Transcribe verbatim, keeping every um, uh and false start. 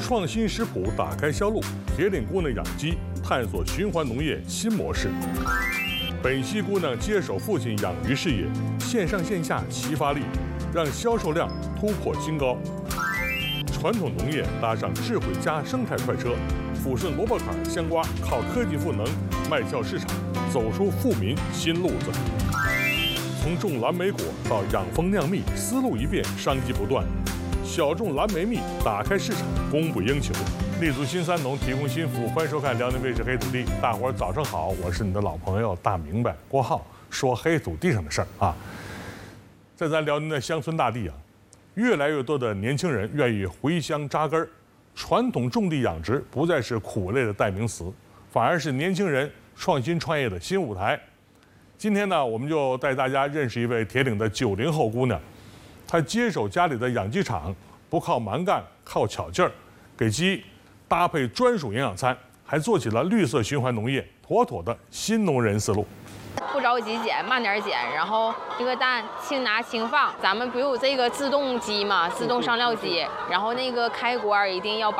创新食谱打开销路，铁岭姑娘养鸡探索循环农业新模式。本溪姑娘接手父亲养鱼事业，线上线下齐发力，让销售量突破新高。传统农业搭上智慧加生态快车，抚顺萝卜坎香瓜靠科技赋能，卖俏市场，走出富民新路子。从种蓝莓果到养蜂酿蜜，思路一变，商机不断。小众蓝莓蜜打开市场，供不应求。立足新三农，提供新服务。欢迎收看辽宁卫视黑土地。大伙儿早上好，我是你的老朋友大明白郭浩，说黑土地上的事儿啊。在咱辽宁的乡村大地啊，越来越多的年轻人愿意回乡扎根儿，传统种地养殖不再是苦累的代名词，反而是年轻人创新创业的新舞台。今天呢，我们就带大家认识一位铁岭的九零后姑娘，她接手家里的养鸡场，不靠蛮干，靠巧劲儿，给鸡搭配专属营养餐，还做起了绿色循环农业，妥妥的新农人思路。 不着急剪，慢点剪，然后这个蛋轻拿轻放。咱们不有这个自动机嘛，自动上料机，然后那个开锅一定要把